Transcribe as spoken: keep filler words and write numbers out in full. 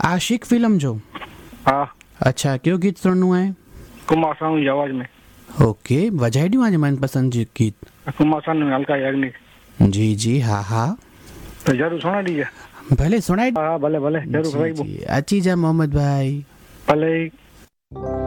आशिक film जो? हाँ। अच्छा, क्यों गीत सुननु है? कुमार सानू की आवाज में। ओके, वजाई ॾियूं आज मनपसंद जी गीत? कुमार सानू हल्का याग्निक। जी जी, हाँ हाँ, तो जरूर सुना दीजिए। भले सुनाई। हाँ भले भले जरूर जी कराइबो। जी, अची जा मोहम्मद भाई। भले।